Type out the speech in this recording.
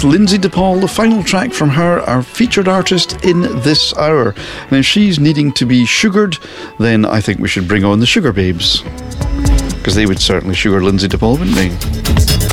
Lindsay DePaul, the final track from her, our featured artist in this hour. And if she's needing to be sugared, then I think we should bring on the Sugar Babes, because they would certainly sugar Lindsay DePaul, wouldn't they?